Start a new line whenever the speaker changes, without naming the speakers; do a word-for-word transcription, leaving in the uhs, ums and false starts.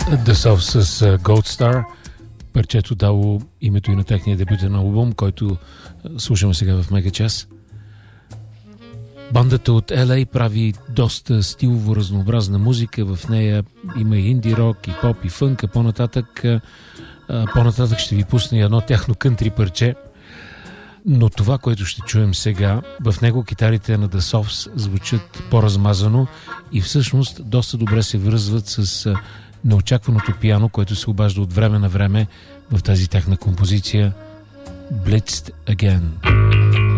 The Soft с Gold Star, парчето дало името и на техния дебютен албум, който слушаме сега в Мега Час. Бандата от Ел Ей прави доста стилово разнообразна музика, в нея има и инди рок, и поп, и фънк, а по-нататък, по-нататък ще ви пусна едно тяхно кънтри парче, но това, което ще чуем сега, в него китарите на The Softs звучат по-размазано и всъщност доста добре се връзват с неочакваното пиано, което се обажда от време на време в тази тяхна композиция Blitzed Again.